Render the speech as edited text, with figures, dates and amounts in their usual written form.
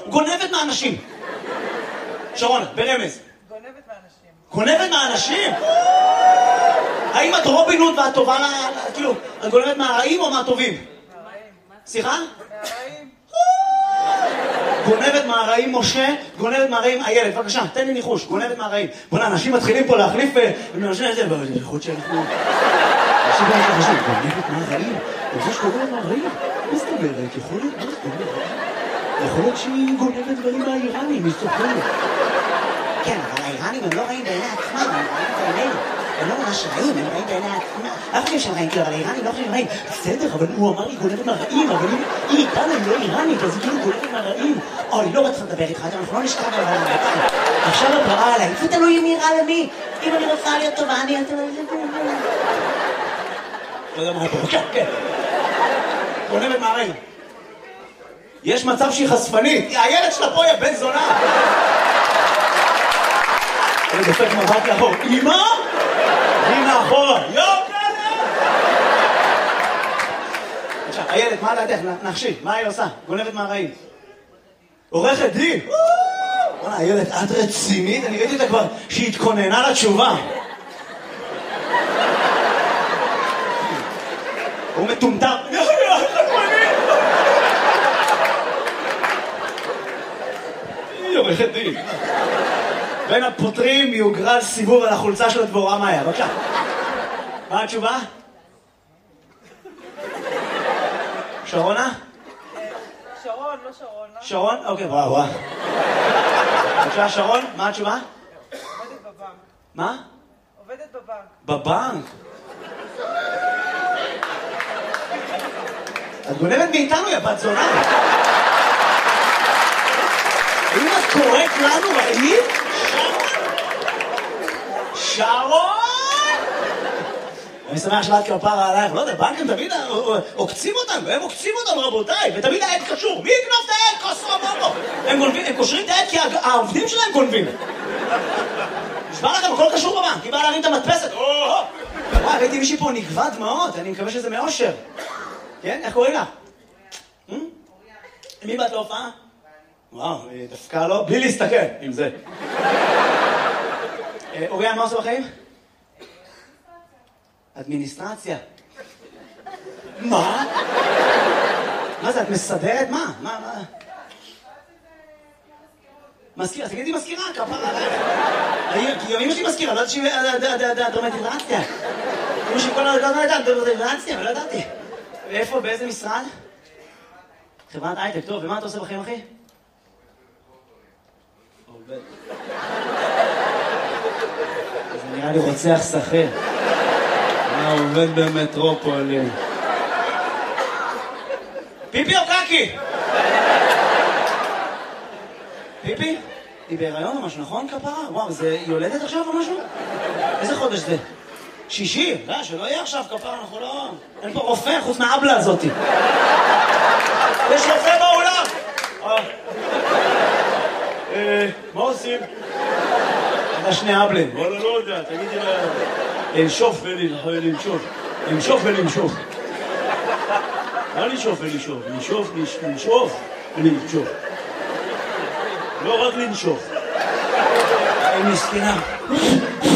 גונבת מהאנשים. שרון, ברמז. גונבת מהאנשים? האם את רובין הוד ואת טובה כאילו, את גונבת מהרעים או מהטובים? מהרעים. סליחה? מהרעים. גונבת מהרעים משה, גונבת מהרעים איילת. בבקשה, תן לי ניחוש, גונבת מהרעים. בוא'נה, אנשים מתחילים פה להחליף ומאנשים את זה, יכול להיות שאנחנו... אנשים לא מתחשבים, גונבת מהרעים? זה שגונבת מהרעים? מה זאת אומרת? יכול להיות? יכול להיות שהיא גונבת דברים מהאיראנים, היא סוחרת. כן, אבל האיראנים הם לא רעים בעיני עצמם, הם רעים בעינינו. הם לא ממש רעים, הם רעים בעיני עצמם. אף חושב שהם רעים, אבל האיראנים לא חושבים רעים. בסדר, אבל הוא אמר לי גונבת מהרעים, אבל היא איתנו, היא לא איראנית, אז היא כאילו גונבת מהרעים. אוי, לא רצה לדבר איתך, אנחנו לא נשכב על הרעים. עכשיו את בראה עליי, זה תלוי אם היא רעה למי. אם אני רוצה להיות טובה, אני... לא יודע מה היה פה, כן. גונבת מהרעים. יש מצב שהיא חשפנית, הילד שלה פה היא בן זונה. אני דופק מבט לאחור, אמא? הנה אחורה, עכשיו, הילד, מה לדעתך? נחשי, מה היא עושה? גונבת מהרעים. עורכת דין. הילד, את רצינית? אני ראיתי אותה כבר שהיא התכוננה לתשובה. הוא מטומטם. היא עורכת דין. בין הפותרים יוגרל סיבוב על החולצה של הדבורה מאיה. בבקשה. מה התשובה? שרונה? שרון, לא שרון. שרון? אוקיי, וואו. בבקשה, שרון, מה התשובה? עובדת בבנק. מה? עובדת בבנק. בבנק? את גונבת מאיתנו, יא בת זונה. האם את קוראת לנו רעים? שרון! אני שמח שלאת כפרה עלייך, לא יודע, בנקים תמיד עוקצים אותנו, הם עוקצים אותנו רבותיי, ותמיד העד קשור, מי יקנוב את העד? קוסו בובו! הם קושרים את העד כי העובדים שלהם גונבים. נשמע לכם, הכל קשור בבנק, היא באה להרים את המדפסת, וואי, ראיתי מישהי פה נגבה דמעות, אני מקווה שזה מאושר. כן? איך קוראים לך? מי באת להופעה? וואו, דווקא לא, בלי להסתכל עם זה. אוריאן, מה עושה בחיים? אדמיניסטרציה. מה? מה זה, את מסדרת? מה? מזכירה, תגידי מזכירה, כפרה עלייך. כי אמא שלי מזכירה, לא יודעת שהיא דרמטיזציה. אמא שלי כל הדרגות לא יודעת, דרמטיזציה, לא ידעתי. ואיפה, באיזה משרד? חברת הייטק, טוב, ומה אתה עושה בחיים, אחי? עובד. זה נראה לי רוצח שכיר. עובד במטרופולין. פיפי או קקי? פיפי? היא בהיריון או משהו, נכון כפרה? וואו, היא יולדת עכשיו או משהו? איזה חודש זה? שישי? לא, שלא יהיה עכשיו כפרה, אנחנו לא... אין פה רופא חוץ מהאבלה הזאת. יש רופא באולם! מה עושים? אתה שני אבלים. וואלה, לא יודע, תגידי לה... לנשוף ולנשוף. לנשוף ולנשוף. לא לנשוף ולנשוף. לנשוף ולנשוף. לא רק לנשוף. היא מסכנה.